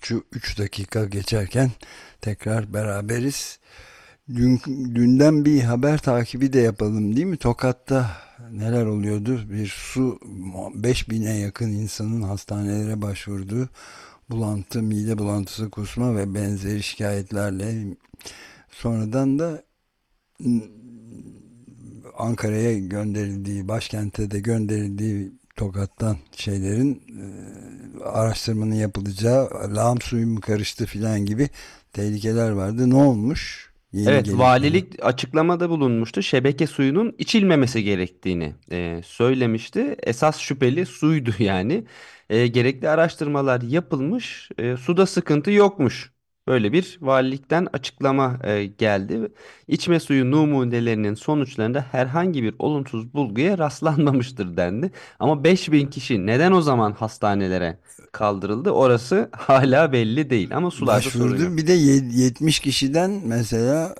13'ü 3 dakika geçerken tekrar beraberiz. Dünden bir haber takibi de yapalım değil mi? Tokat'ta neler oluyordu? Bir su 5.000'e yakın insanın hastanelere başvurduğu bulantı, mide bulantısı, kusma ve benzeri şikayetlerle sonradan da Ankara'ya gönderildiği, başkente de gönderildiği Tokat'tan şeylerin araştırmanın yapılacağı, lağım suyu mu karıştı filan gibi tehlikeler vardı. Ne olmuş? Yeni Evet, gelişmeler. valilik açıklamada bulunmuştu. Şebeke suyunun içilmemesi gerektiğini söylemişti. Esas şüpheli suydu yani. Gerekli araştırmalar yapılmış. Suda sıkıntı yokmuş. Böyle bir valilikten açıklama geldi. İçme suyu numunelerinin sonuçlarında herhangi bir olumsuz bulguya rastlanmamıştır dendi. Ama 5.000 kişi neden o zaman hastanelere kaldırıldı? Orası hala belli değil. Ama sularda sorun yok. Başvurdu. Bir de 70 kişiden mesela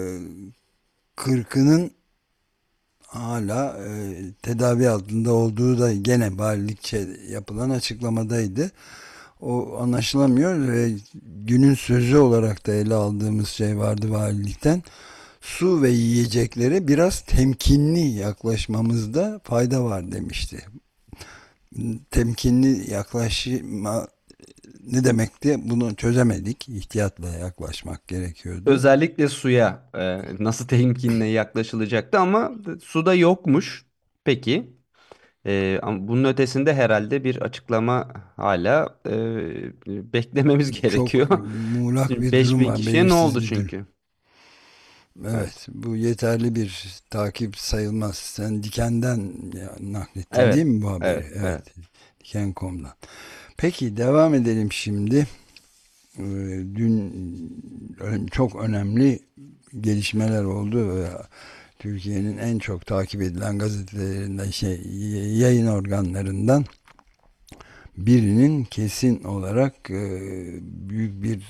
40'ının hala tedavi altında olduğu da gene valilikçe yapılan açıklamadaydı. O anlaşılamıyor ve günün sözü olarak da ele aldığımız şey vardı valilikten. Su ve yiyeceklere biraz temkinli yaklaşmamızda fayda var demişti. Temkinli yaklaşma ne demekti? Bunu çözemedik. İhtiyatla yaklaşmak gerekiyordu. Özellikle suya nasıl temkinle yaklaşılacaktı ama suda yokmuş. Peki. Ama bunun ötesinde herhalde bir açıklama hala beklememiz Çok gerekiyor. muğlak Şimdi bir durum 5.000 var, kişiye ne belirsiz oldu bir durum. çünkü? Evet, Evet. bu yeterli bir takip sayılmaz. Sen Diken'den naklettin değil Evet. mi bu haberi? Evet. Evet, Evet. Diken.com'dan. Peki devam edelim şimdi. Dün çok önemli gelişmeler oldu ve Türkiye'nin en çok takip edilen gazetelerinden yayın organlarından birinin kesin olarak büyük bir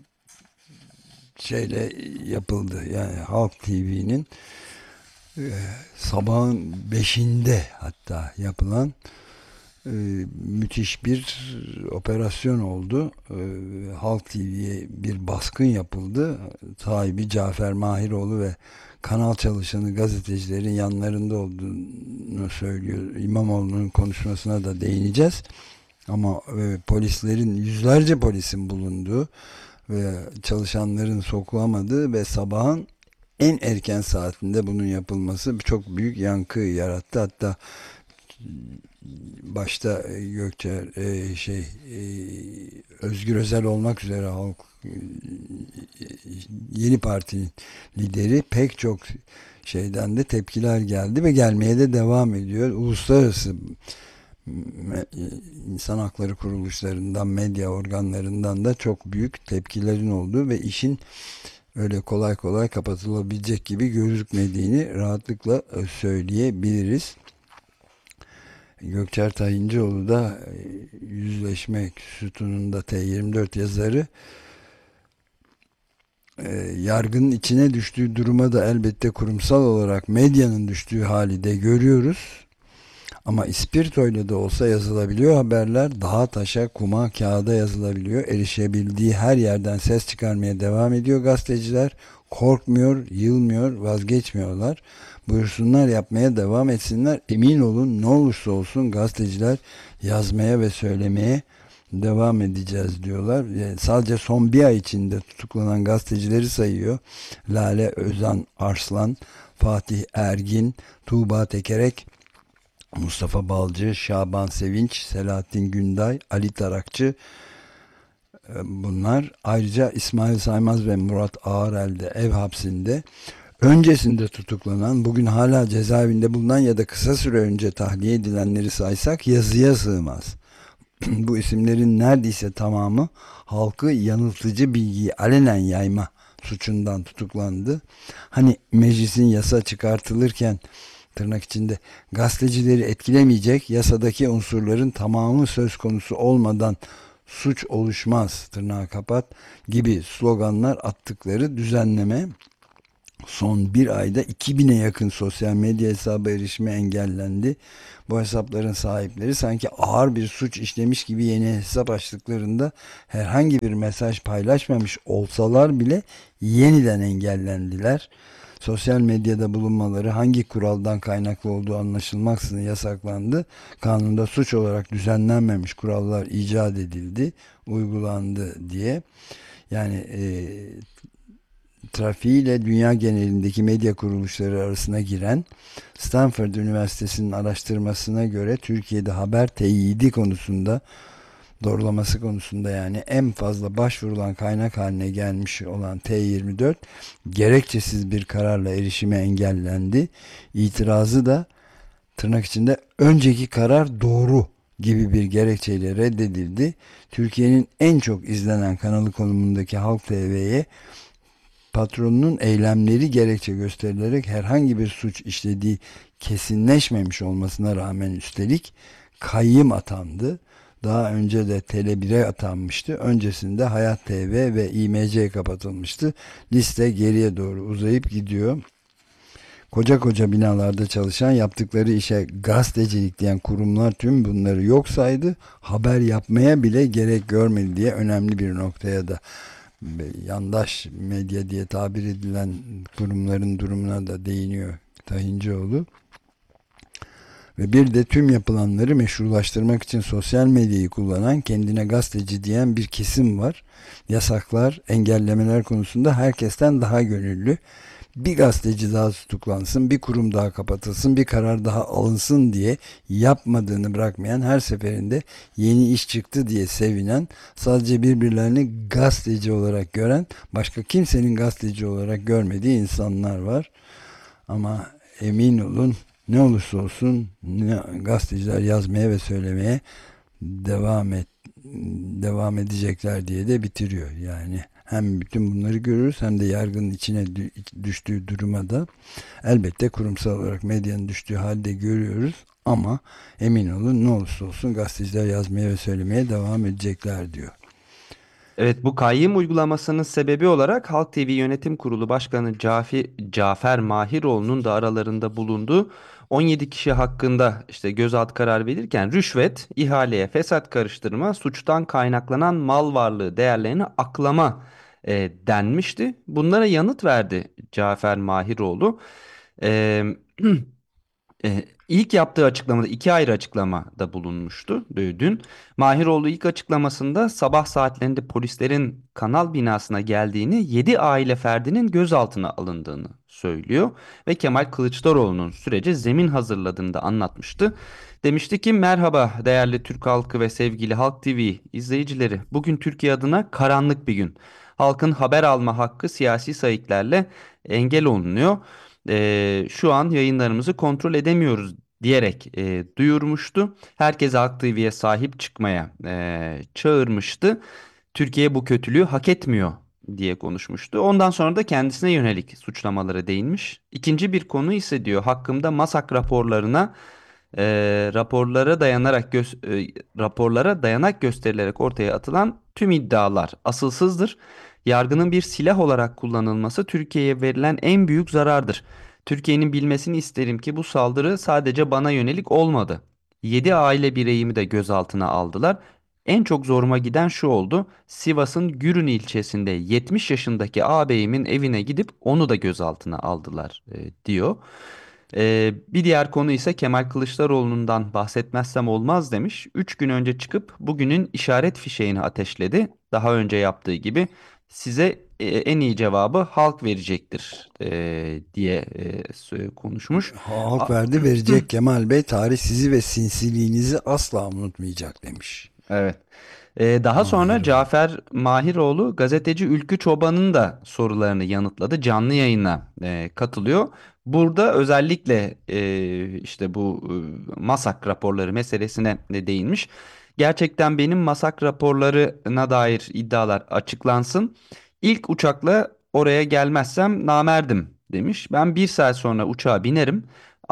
şeyle yapıldı. Yani Halk TV'nin sabahın 5'inde hatta yapılan e, müthiş bir operasyon oldu. Halk TV'ye bir baskın yapıldı. Sahibi Cafer Mahiroğlu ve kanal çalışanı gazetecilerin yanlarında olduğunu söylüyor. İmamoğlu'nun konuşmasına da değineceğiz. Ama polislerin, yüzlerce polisin bulunduğu ve çalışanların sokulamadığı ve sabahın en erken saatinde bunun yapılması çok büyük yankı yarattı. Hatta başta Gökçe Özgür Özel olmak üzere Yeni Parti'nin lideri pek çok şeyden de tepkiler geldi ve gelmeye de devam ediyor. Uluslararası insan hakları kuruluşlarından, medya organlarından da çok büyük tepkilerin olduğu ve işin öyle kolay kolay kapatılabilecek gibi gözükmediğini rahatlıkla söyleyebiliriz. Gökçer Tayincioğlu da yüzleşme sütununda T24 yazarı, yargının içine düştüğü duruma da elbette kurumsal olarak medyanın düştüğü hali de görüyoruz. Ama ispirtoyla da olsa yazılabiliyor haberler. Dağa, taşa, kuma, kağıda yazılabiliyor. Erişebildiği her yerden ses çıkarmaya devam ediyor gazeteciler. Korkmuyor, yılmıyor, vazgeçmiyorlar. Buyursunlar, yapmaya devam etsinler. Emin olun, ne olursa olsun gazeteciler yazmaya ve söylemeye devam edeceğiz diyorlar. Yani sadece son bir ay içinde tutuklanan gazetecileri sayıyor. Lale Özan Arslan, Fatih Ergin, Tuğba Tekerek, Mustafa Balcı, Şaban Sevinç, Selahattin Günday, Ali Tarakçı, bunlar. Ayrıca İsmail Saymaz ve Murat Ağarel de ev hapsinde. Öncesinde tutuklanan, bugün hala cezaevinde bulunan ya da kısa süre önce tahliye edilenleri saysak yazıya sığmaz. Bu isimlerin neredeyse tamamı halkı yanıltıcı bilgiyi alenen yayma suçundan tutuklandı. Hani meclisin yasa çıkartılırken tırnak içinde gazetecileri etkilemeyecek yasadaki unsurların tamamı söz konusu olmadan suç oluşmaz tırnağı kapat gibi sloganlar attıkları düzenleme Son bir ayda 2000'e yakın sosyal medya hesabı erişime engellendi. Bu hesapların sahipleri sanki ağır bir suç işlemiş gibi yeni hesap açtıklarında herhangi bir mesaj paylaşmamış olsalar bile yeniden engellendiler. Sosyal medyada bulunmaları hangi kuraldan kaynaklı olduğu anlaşılmaksızın yasaklandı. Kanunda suç olarak düzenlenmemiş kurallar icat edildi, uygulandı diye. Yani trafiğiyle dünya genelindeki medya kuruluşları arasına giren Stanford Üniversitesi'nin araştırmasına göre Türkiye'de haber teyidi konusunda, doğrulaması konusunda yani en fazla başvurulan kaynak haline gelmiş olan T24 gerekçesiz bir kararla erişime engellendi. İtirazı da tırnak içinde önceki karar doğru gibi bir gerekçeyle reddedildi. Türkiye'nin en çok izlenen kanalı konumundaki Halk TV'ye patronunun eylemleri gerekçe gösterilerek herhangi bir suç işlediği kesinleşmemiş olmasına rağmen üstelik kayyım atandı. Daha önce de Tele1'e atanmıştı. Öncesinde Hayat TV ve İMC kapatılmıştı. Liste geriye doğru uzayıp gidiyor. Koca koca binalarda çalışan, yaptıkları işe gazetecilik diyen kurumlar tüm bunları yok saydı. Haber yapmaya bile gerek görmedi diye önemli bir noktaya da, yandaş medya diye tabir edilen kurumların durumuna da değiniyor Tahincioğlu. Ve bir de tüm yapılanları meşrulaştırmak için sosyal medyayı kullanan, kendine gazeteci diyen bir kesim var. Yasaklar, engellemeler konusunda herkesten daha gönüllü. Bir gazeteci daha tutuklansın, bir kurum daha kapatılsın, bir karar daha alınsın diye yapmadığını bırakmayan, her seferinde yeni iş çıktı diye sevinen, sadece birbirlerini gazeteci olarak gören, başka kimsenin gazeteci olarak görmediği insanlar var. Ama emin olun, ne olursa olsun gazeteciler yazmaya ve söylemeye devam et devam edecekler diye de bitiriyor. Yani hem bütün bunları görürüz hem de yargının içine düştüğü duruma da elbette kurumsal olarak medyanın düştüğü halde görüyoruz. Ama emin olun, ne olursa olsun gazeteciler yazmaya ve söylemeye devam edecekler diyor. Evet, bu kayyım uygulamasının sebebi olarak Halk TV Yönetim Kurulu Başkanı Cafer Mahiroğlu'nun da aralarında bulunduğu 17 kişi hakkında işte gözaltı kararı verirken rüşvet, ihaleye fesat karıştırma, suçtan kaynaklanan mal varlığı değerlerini aklama denmişti. Bunlara yanıt verdi Cafer Mahiroğlu. E, ilk yaptığı açıklamada iki ayrı açıklamada bulunmuştu dün. Mahiroğlu ilk açıklamasında sabah saatlerinde polislerin kanal binasına geldiğini, 7 aile ferdinin gözaltına alındığını söylüyor ve Kemal Kılıçdaroğlu'nun sürece zemin hazırladığını da anlatmıştı. Demişti ki, merhaba değerli Türk halkı ve sevgili Halk TV izleyicileri. Bugün Türkiye adına karanlık bir gün. Halkın haber alma hakkı siyasi sayıklarla engel olunuyor. Şu an yayınlarımızı kontrol edemiyoruz diyerek duyurmuştu. Herkes Halk TV'ye sahip çıkmaya çağırmıştı. Türkiye bu kötülüğü hak etmiyor diye konuşmuştu. Ondan sonra da kendisine yönelik suçlamalara değinmiş. İkinci bir konu ise diyor, hakkımda MASAK raporlarına raporlara dayanarak raporlara dayanak gösterilerek ortaya atılan tüm iddialar asılsızdır. Yargının bir silah olarak kullanılması Türkiye'ye verilen en büyük zarardır. Türkiye'nin bilmesini isterim ki bu saldırı sadece bana yönelik olmadı. 7 aile bireyimi de gözaltına aldılar. En çok zoruma giden şu oldu: Sivas'ın Gürün ilçesinde 70 yaşındaki ağabeyimin evine gidip onu da gözaltına aldılar diyor. Bir diğer konu ise Kemal Kılıçdaroğlu'ndan bahsetmezsem olmaz demiş. 3 gün önce çıkıp bugünün işaret fişeğini ateşledi. Daha önce yaptığı gibi size en iyi cevabı halk verecektir diye konuşmuş. Halk A- verdi, verecek Kemal Bey. Tarih sizi ve sinsiliğinizi asla unutmayacak demiş Evet. Daha sonra Mahiroğlu. Cafer Mahiroğlu gazeteci Ülkü Çoban'ın da sorularını yanıtladı. Canlı yayına katılıyor. Burada özellikle işte bu MASAK raporları meselesine de değinmiş. Gerçekten benim MASAK raporlarına dair iddialar açıklansın. İlk uçakla oraya gelmezsem namerdim demiş. Ben bir saat sonra uçağa binerim.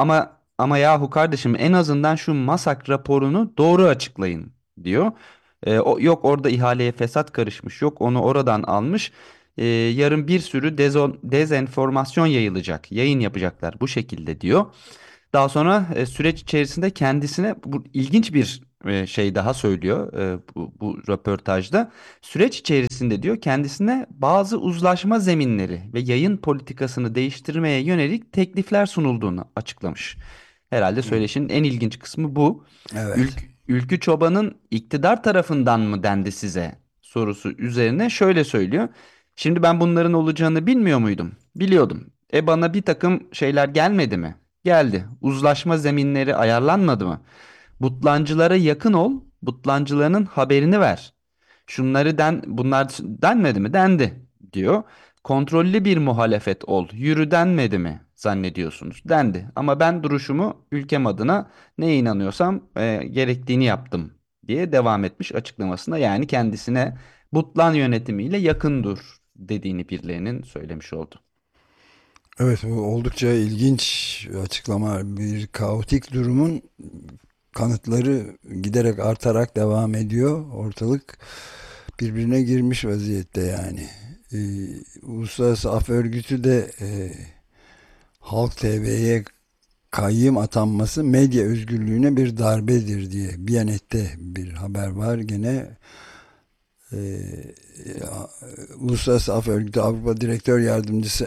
Ama yahu kardeşim, en azından şu MASAK raporunu doğru açıklayın diyor. Yok orada ihaleye fesat karışmış, yok onu oradan almış. Yarın bir sürü dezenformasyon yayılacak. Yayın yapacaklar bu şekilde diyor. Daha sonra süreç içerisinde kendisine bu ilginç bir şey daha söylüyor bu röportajda. Süreç içerisinde diyor kendisine bazı uzlaşma zeminleri ve yayın politikasını değiştirmeye yönelik teklifler sunulduğunu açıklamış. Herhalde Hı. söyleşinin en ilginç kısmı bu. Evet. Ülkü Çoban'ın iktidar tarafından mı dendi size sorusu üzerine şöyle söylüyor. Şimdi ben bunların olacağını bilmiyor muydum? Biliyordum. Bana bir takım şeyler gelmedi mi? Geldi. Uzlaşma zeminleri ayarlanmadı mı? Butlancılara yakın ol, butlancıların haberini ver. Bunlar denmedi mi? Dendi diyor. Kontrollü bir muhalefet ol. Yürü denmedi mi zannediyorsunuz? Dendi. Ama ben duruşumu ülkem adına neye inanıyorsam gerektiğini yaptım diye devam etmiş açıklamasına. Yani kendisine Butlan yönetimiyle yakın dur dediğini birilerinin söylemiş oldu. Evet, bu oldukça ilginç açıklama. Bir kaotik durumun kanıtları giderek artarak devam ediyor. Ortalık birbirine girmiş vaziyette yani. Uluslararası Af Örgütü de Halk TV'ye kayyım atanması medya özgürlüğüne bir darbedir diye. Biyanet'te bir haber var gene. Ee, Uluslararası Af Örgütü Avrupa Direktör Yardımcısı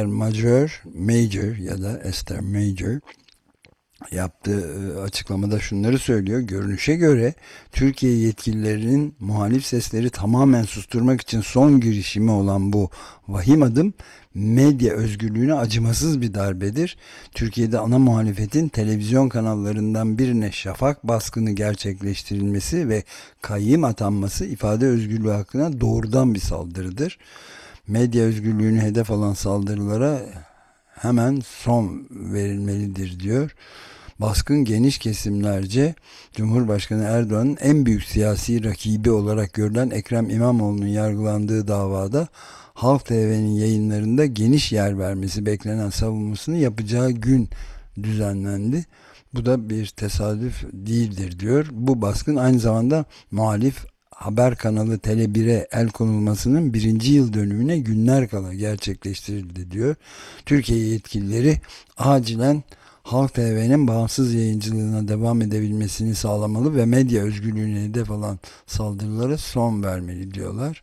Major ya da Esther Major yaptığı açıklamada şunları söylüyor. Görünüşe göre Türkiye yetkililerinin muhalif sesleri tamamen susturmak için son girişimi olan bu vahim adım medya özgürlüğüne acımasız bir darbedir. Türkiye'de ana muhalefetin televizyon kanallarından birine şafak baskını gerçekleştirilmesi ve kayyım atanması ifade özgürlüğü hakkına doğrudan bir saldırıdır. Medya özgürlüğünü hedef alan saldırılara hemen son verilmelidir diyor. Baskın geniş kesimlerce Cumhurbaşkanı Erdoğan'ın en büyük siyasi rakibi olarak görülen Ekrem İmamoğlu'nun yargılandığı davada Halk TV'nin yayınlarında geniş yer vermesi beklenen savunmasını yapacağı gün düzenlendi. Bu da bir tesadüf değildir diyor. Bu baskın aynı zamanda muhalif haber kanalı Tele1'e el konulmasının birinci yıl dönümüne günler kala gerçekleştirildi diyor. Türkiye yetkilileri acilen Halk TV'nin bağımsız yayıncılığına devam edebilmesini sağlamalı ve medya özgürlüğüne hedef alan saldırılara son vermeli diyorlar.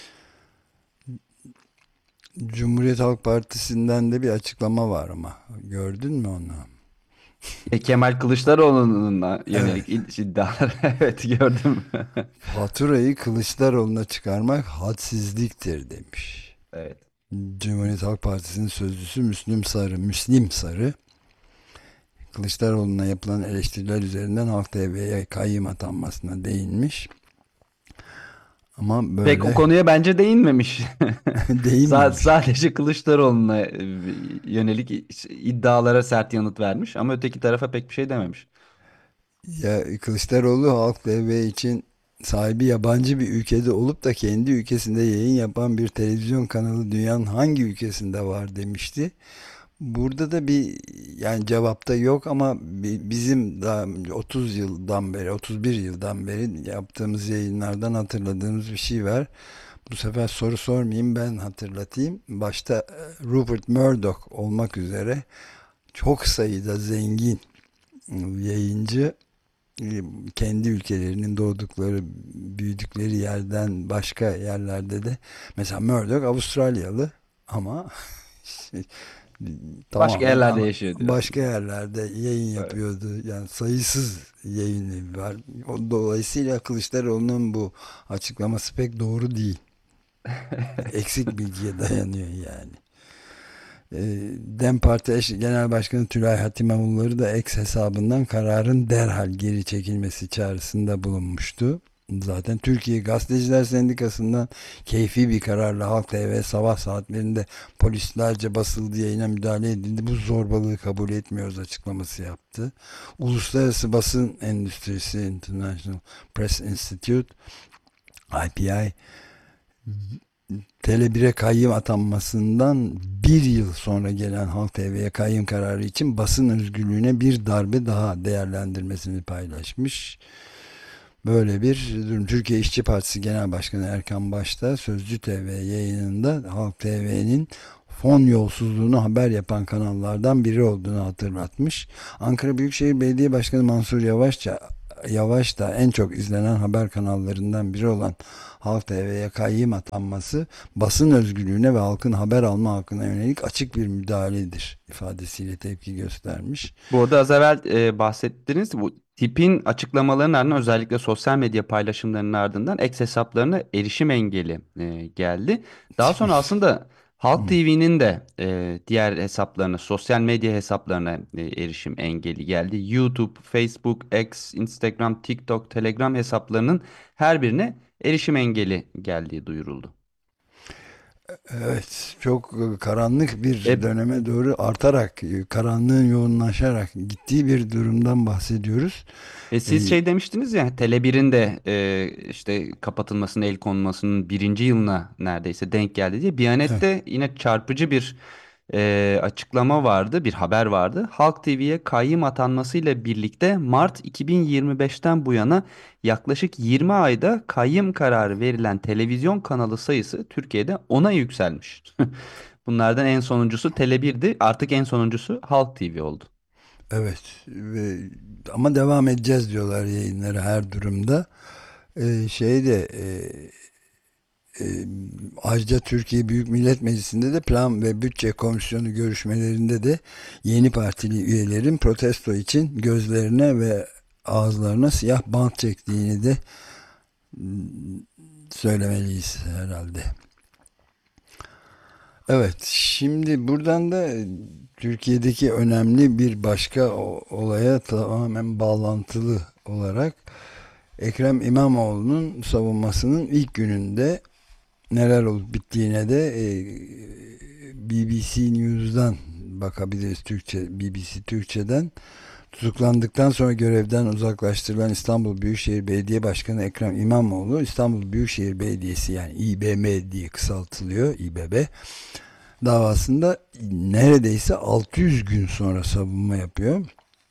Cumhuriyet Halk Partisi'nden de bir açıklama var ama gördün mü onu? Kemal Kılıçdaroğlu'na Evet. yönelik iddialar. Evet, gördüm. Faturayı Kılıçdaroğlu'na çıkarmak hadsizliktir demiş. Evet. Cumhuriyet Halk Partisi'nin sözcüsü Müslim Sarı, Kılıçdaroğlu'na yapılan eleştiriler üzerinden Halk TV'ye kayyım atanmasına değinmiş. Ama Pek o böyle konuya bence değinmemiş. değinmemiş. Sadece Kılıçdaroğlu'na yönelik iddialara sert yanıt vermiş ama öteki tarafa pek bir şey dememiş. Ya Kılıçdaroğlu Halk TV için sahibi yabancı bir ülkede olup da kendi ülkesinde yayın yapan bir televizyon kanalı dünyanın hangi ülkesinde var demişti. Burada da bir yani cevapta yok ama bizim daha 30 yıldan beri 31 yıldan beri yaptığımız yayınlardan hatırladığımız bir şey var. Bu sefer soru sormayayım, ben hatırlatayım. Başta Rupert Murdoch olmak üzere çok sayıda zengin yayıncı kendi ülkelerinin doğdukları, büyüdükleri yerden başka yerlerde de, mesela Murdoch Avustralyalı ama Başka tamamen yerlerde yaşıyor diyorsun. başka yerlerde yayın Evet. yapıyordu. Yani sayısız yayını var. Dolayısıyla Kılıçdaroğlu'nun bu açıklaması pek doğru değil. Eksik bilgiye dayanıyor yani. DEM Parti Genel Başkanı Tülay Hatimoğulları da X hesabından kararın derhal geri çekilmesi çağrısında bulunmuştu. Zaten Türkiye Gazeteciler Sendikası'ndan keyfi bir kararla Halk TV sabah saatlerinde polislerce basıldığı yayına müdahale edildi. Bu zorbalığı kabul etmiyoruz açıklaması yaptı. Uluslararası Basın Endüstrisi International Press Institute IPI Tele1'e kayyım atanmasından bir yıl sonra gelen Halk TV'ye kayyım kararı için basın özgürlüğüne bir darbe daha değerlendirmesini paylaşmış. Böyle bir durum. Türkiye İşçi Partisi Genel Başkanı Erkan Başta Sözcü TV yayınında Halk TV'nin fon yolsuzluğunu haber yapan kanallardan biri olduğunu hatırlatmış. Ankara Büyükşehir Belediye Başkanı Mansur Yavaş da en çok izlenen haber kanallarından biri olan Halk TV'ye kayyım atanması basın özgürlüğüne ve halkın haber alma hakkına yönelik açık bir müdahaledir ifadesiyle tepki göstermiş. Bu arada az evvel bahsettiniz. Bu tipin açıklamalarının ardından özellikle sosyal medya paylaşımlarının ardından X hesaplarına erişim engeli geldi. Daha sonra aslında Halk TV'nin de diğer hesaplarına, sosyal medya hesaplarına erişim engeli geldi. YouTube, Facebook, X, Instagram, TikTok, Telegram hesaplarının her birine erişim engeli geldiği duyuruldu. Evet, çok karanlık bir E, döneme doğru artarak, karanlığın yoğunlaşarak gittiği bir durumdan bahsediyoruz. E, Siz şey demiştiniz ya Tele1'in de işte kapatılmasının el konmasının birinci yılına neredeyse denk geldi diye. evet, Biyanet'te yine çarpıcı bir açıklama vardı, bir haber vardı. Halk TV'ye kayyım atanmasıyla birlikte Mart 2025'ten bu yana yaklaşık 20 ayda kayyım kararı verilen televizyon kanalı sayısı Türkiye'de 10'a yükselmiş. Bunlardan en sonuncusu Tele1'di. Artık en sonuncusu Halk TV oldu. evet. Ama devam edeceğiz diyorlar yayınları her durumda. Şeyde ayrıca Türkiye Büyük Millet Meclisi'nde de Plan ve Bütçe Komisyonu görüşmelerinde de yeni partili üyelerin protesto için gözlerine ve ağızlarına siyah bant çektiğini de söylemeliyiz herhalde. Evet, şimdi buradan da Türkiye'deki önemli bir başka olaya tamamen bağlantılı olarak Ekrem İmamoğlu'nun savunmasının ilk gününde neler olup bittiğine de BBC News'dan bakabiliriz, BBC Türkçe'den. Tutuklandıktan sonra görevden uzaklaştırılan İstanbul Büyükşehir Belediye Başkanı Ekrem İmamoğlu, İstanbul Büyükşehir Belediyesi yani İBB diye kısaltılıyor, İBB davasında neredeyse 600 gün sonra savunma yapıyor.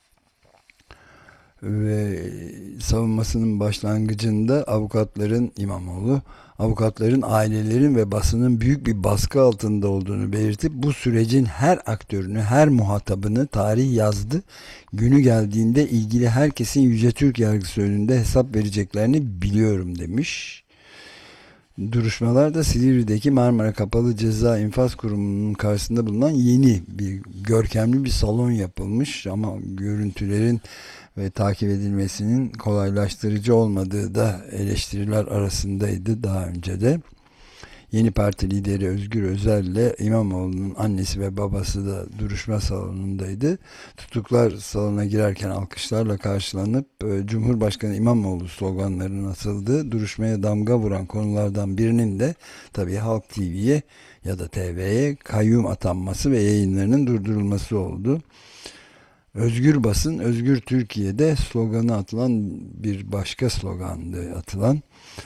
Ve savunmasının başlangıcında avukatların, ailelerin ve basının büyük bir baskı altında olduğunu belirtip bu sürecin her aktörünü, her muhatabını tarih yazdı. Günü geldiğinde ilgili herkesin Yüce Türk yargısı önünde hesap vereceklerini biliyorum demiş. Duruşmalarda Silivri'deki Marmara Kapalı Ceza İnfaz Kurumu'nun karşısında bulunan yeni bir görkemli bir salon yapılmış ama görüntülerin ve takip edilmesinin kolaylaştırıcı olmadığı da eleştiriler arasındaydı daha önce de. Yeni Parti lideri Özgür Özel ile İmamoğlu'nun annesi ve babası da duruşma salonundaydı. Tutuklar salona girerken alkışlarla karşılanıp Cumhurbaşkanı İmamoğlu sloganlarının atıldığı duruşmaya damga vuran konulardan birinin de tabii Halk TV'ye ya da TV'ye kayyum atanması ve yayınlarının durdurulması oldu. Özgür basın, özgür Türkiye'de sloganı atılan bir başka slogandı atılan.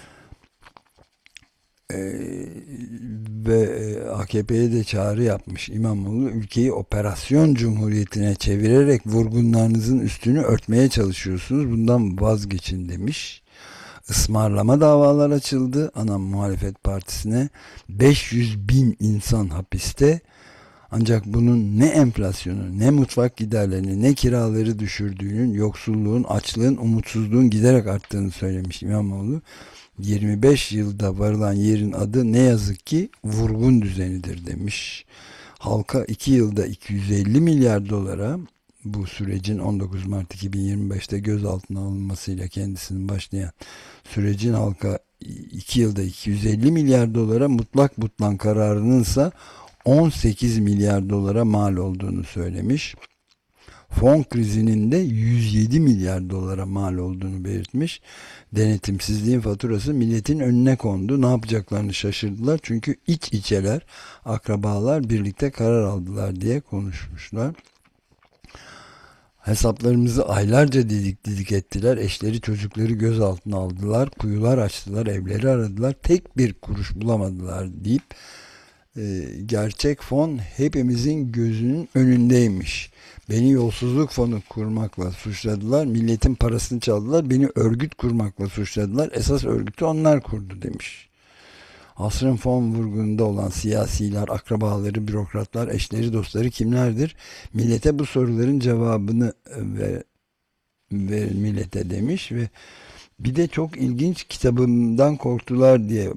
Ve AKP'ye de çağrı yapmış İmamoğlu, ülkeyi operasyon cumhuriyetine çevirerek vurgunlarınızın üstünü örtmeye çalışıyorsunuz, bundan vazgeçin demiş. Ismarlama davalar açıldı ana muhalefet partisine. 500 bin insan hapiste. Ancak bunun ne enflasyonu, ne mutfak giderlerini, ne kiraları düşürdüğünün, yoksulluğun, açlığın, umutsuzluğun giderek arttığını söylemiş İmamoğlu. 25 yılda varılan yerin adı ne yazık ki vurgun düzenidir demiş. Halka 2 yılda 250 milyar dolara, bu sürecin 19 Mart 2025'te gözaltına alınmasıyla kendisinin başlayan sürecin halka 2 yılda 250 milyar dolara, mutlak butlan kararınınsa 18 milyar dolara mal olduğunu söylemiş. Fon krizinin de 107 milyar dolara mal olduğunu belirtmiş. Denetimsizliğin faturası milletin önüne kondu. Ne yapacaklarını şaşırdılar. Çünkü iç içeler, akrabalar birlikte karar aldılar diye konuşmuşlar. Hesaplarımızı aylarca didik didik ettiler. Eşleri çocukları gözaltına aldılar. Kuyular açtılar. Evleri aradılar. Tek bir kuruş bulamadılar deyip gerçek fon hepimizin gözünün önündeymiş. Beni yolsuzluk fonu kurmakla suçladılar. Milletin parasını çaldılar. Beni örgüt kurmakla suçladılar. Esas örgütü onlar kurdu demiş. Asrın fon vurgununda olan siyasiler, akrabaları, bürokratlar, eşleri, dostları kimlerdir? Millete bu soruların cevabını ver millete demiş ve bir de çok ilginç, kitabımdan korktular diye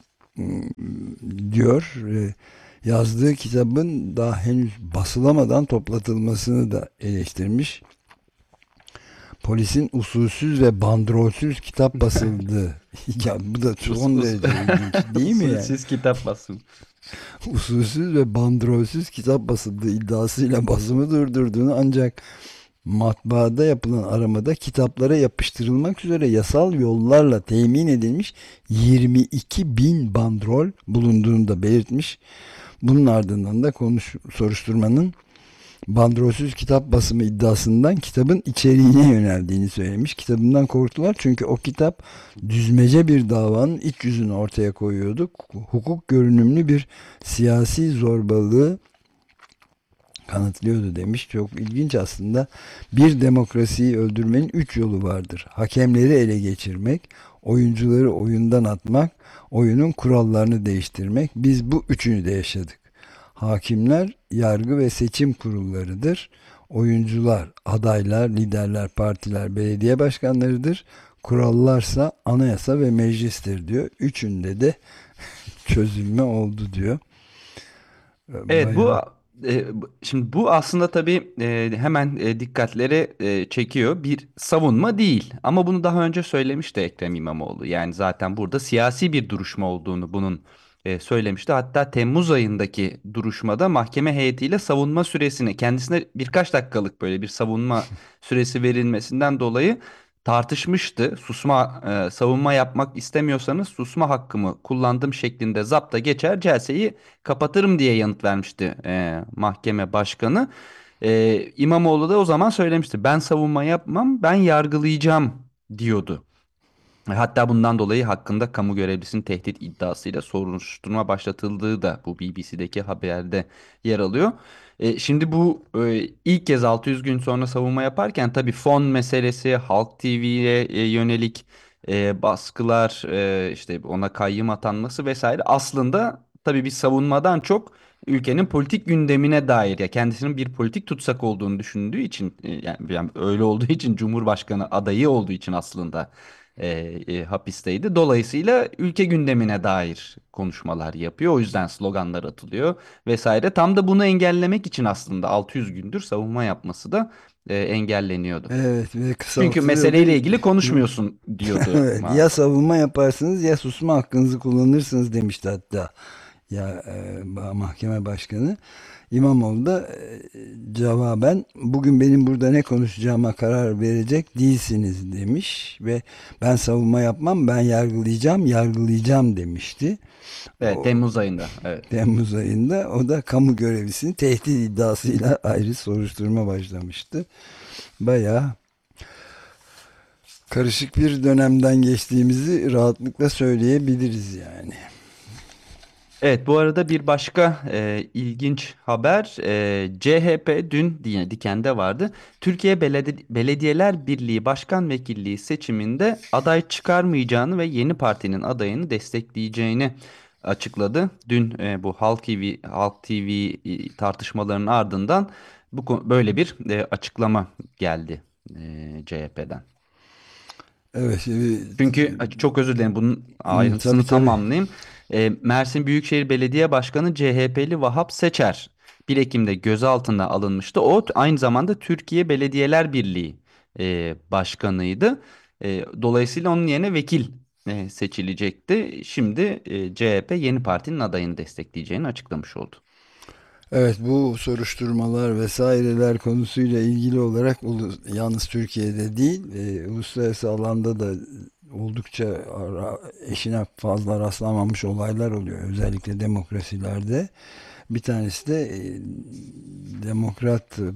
diyor. Yazdığı kitabın daha henüz basılamadan toplatılmasını da eleştirmiş. Polisin usulsüz ve bandrolsüz kitap basıldığı. Ya bu da Us, son us, derece ilginç değil mi yani? usulsüz kitap basım. Usulsüz ve bandrolsüz kitap basıldığı iddiasıyla basımı durdurduğunu, ancak matbaada yapılan aramada kitaplara yapıştırılmak üzere yasal yollarla temin edilmiş 22 bin bandrol bulunduğunu da belirtmiş. Bunun ardından da soruşturmanın bandrolsüz kitap basımı iddiasından kitabın içeriğine yöneldiğini söylemiş. Kitabından korktular çünkü o kitap düzmece bir davanın iç yüzünü ortaya koyuyordu. Hukuk görünümlü bir siyasi zorbalığı kanıtlıyordu demiş. Çok ilginç aslında. Bir demokrasiyi öldürmenin 3 yolu vardır. Hakemleri ele geçirmek, oyuncuları oyundan atmak, oyunun kurallarını değiştirmek. Biz bu üçünü de yaşadık. Hakimler yargı ve seçim kurullarıdır. Oyuncular, adaylar, liderler, partiler, belediye başkanlarıdır. Kurallarsa anayasa ve meclistir diyor. Üçünde de çözülme oldu diyor. Evet, bu Bayağı. şimdi bu aslında tabii hemen dikkatleri çekiyor. Bir savunma değil ama bunu daha önce söylemişti Ekrem İmamoğlu. Yani zaten burada siyasi bir duruşma olduğunu bunun söylemişti. Hatta Temmuz ayındaki duruşmada mahkeme heyetiyle savunma süresini, kendisine birkaç dakikalık böyle bir savunma süresi verilmesinden dolayı tartışmıştı. Savunma yapmak istemiyorsanız susma hakkımı kullandım şeklinde zapta geçer, celseyi kapatırım diye yanıt vermişti mahkeme başkanı. İmamoğlu da o zaman söylemişti. Ben savunma yapmam, ben yargılayacağım diyordu. Hatta bundan dolayı hakkında kamu görevlisinin tehdit iddiasıyla soruşturma başlatıldığı da bu BBC'deki haberde yer alıyor. Şimdi bu ilk kez 600 gün sonra savunma yaparken tabii fon meselesi, Halk TV'ye yönelik baskılar, işte ona kayyım atanması vesaire aslında tabii bir savunmadan çok ülkenin politik gündemine dair, ya kendisinin bir politik tutsak olduğunu düşündüğü için, yani öyle olduğu için, Cumhurbaşkanı adayı olduğu için aslında hapisteydi. Dolayısıyla ülke gündemine dair konuşmalar yapıyor. O yüzden sloganlar atılıyor vesaire. Tam da bunu engellemek için aslında 600 gündür savunma yapması da engelleniyordu. Evet, ve Çünkü kısaltılıyordu. meseleyle ilgili konuşmuyorsun diyordu Evet, ya mağaza. savunma yaparsınız ya susma hakkınızı kullanırsınız demişti hatta ya mahkeme başkanı. İmamoğlu da cevaben bugün benim burada ne konuşacağıma karar verecek değilsiniz demiş ve ben savunma yapmam, ben yargılayacağım demişti. Evet, O Temmuz ayında. Evet. Temmuz ayında o da kamu görevlisini tehdit iddiasıyla ayrı soruşturma başlamıştı. Bayağı karışık bir dönemden geçtiğimizi rahatlıkla söyleyebiliriz yani. Evet, bu arada bir başka ilginç haber. CHP dün diye Diken'de vardı. Türkiye Belediyeler Birliği Başkan Vekilliği seçiminde aday çıkarmayacağını ve yeni partinin adayını destekleyeceğini açıkladı. Dün bu Halk TV tartışmalarının ardından böyle bir açıklama geldi CHP'den. Evet, Çünkü çok özür dilerim, bunun tabii ayrıntısını tabii. tamamlayayım. Mersin Büyükşehir Belediye Başkanı CHP'li Vahap Seçer 1 Ekim'de gözaltına alınmıştı. O aynı zamanda Türkiye Belediyeler Birliği başkanıydı. Dolayısıyla onun yerine vekil seçilecekti. Şimdi CHP yeni partinin adayını destekleyeceğini açıklamış oldu. Evet, bu soruşturmalar vesaireler konusuyla ilgili olarak yalnız Türkiye'de değil, uluslararası alanda da oldukça eşine fazla rastlamamış olaylar oluyor. Özellikle demokrasilerde. Bir tanesi de Demokrat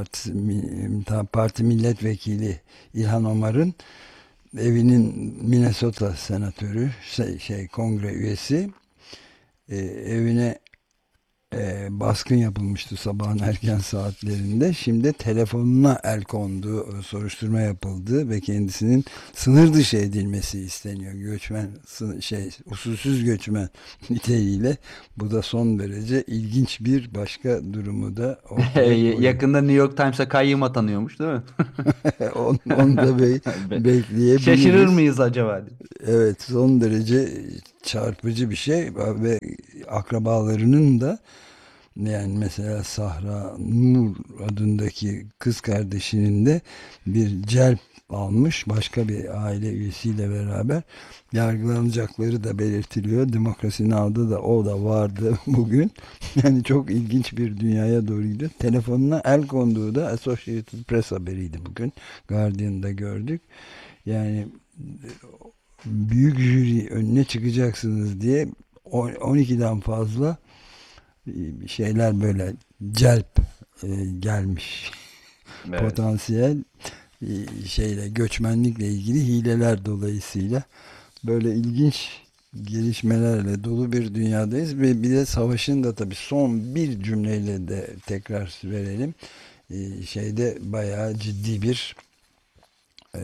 Parti Milletvekili İlhan Omar'ın evinin, Minnesota senatörü, kongre üyesi, evine baskın yapılmıştı sabahın erken saatlerinde. Şimdi telefonuna el kondu, soruşturma yapıldı ve kendisinin sınır dışı edilmesi isteniyor. Göçmen, usulsüz göçmen niteliğiyle. Bu da son derece ilginç bir başka durumu da ortaya koyuyor. Yakında New York Times'a kayyım atanıyormuş değil mi? Onu da Şaşırır bekleyebiliriz. mıyız acaba? Evet, son derece çarpıcı bir şey ve akrabalarının da, yani mesela Sahra Nur adındaki kız kardeşinin de bir celp almış, başka bir aile üyesiyle beraber yargılanacakları da belirtiliyor. Demokrasi Now'da da o da vardı bugün. Yani çok ilginç bir dünyaya doğru gidiyor. Telefonuna el konduğu da Associated Press haberiydi bugün. Guardian'da gördük. Yani büyük jüri önüne çıkacaksınız diye 12'den fazla şeyler, böyle celp gelmiş. Evet. Potansiyel göçmenlikle ilgili hileler dolayısıyla böyle ilginç gelişmelerle dolu bir dünyadayız ve bir de savaşın da tabii son bir cümleyle de tekrar verelim. Bayağı ciddi bir e,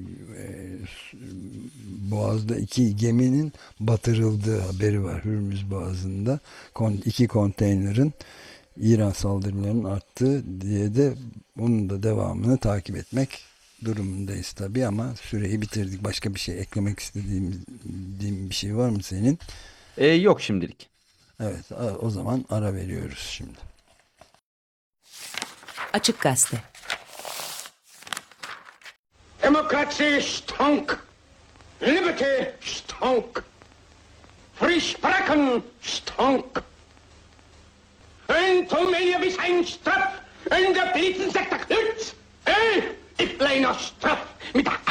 Boğaz'da 2 geminin batırıldığı haberi var. Hürmüz Boğazı'nda 2 konteynerin İran saldırılarının arttığı diye de bunun da devamını takip etmek durumundayız tabii, ama süreyi bitirdik. Başka bir şey eklemek istediğim bir şey var mı senin? Yok şimdilik. Evet, o zaman ara veriyoruz şimdi. Açık Gazete. Demokratie stonk. Liberty stonk. Free Sprachen stonk. En toen meneer wie zijn straf. En de Briten zegt dat goed. Ik blijf nog straf. Met de...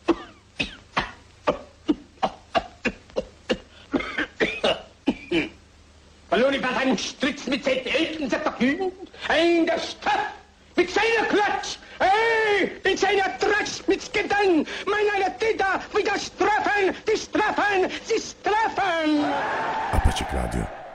Verloor ik bij zijn striks met zijn eten zegt dat goed. En de straf. Mit seiner Klatsch! Hey! Mit seiner Trash! Mit Skitten! Meine Täter wieder straffen! Die straffen! Sie straffen! Apaçık Radyo.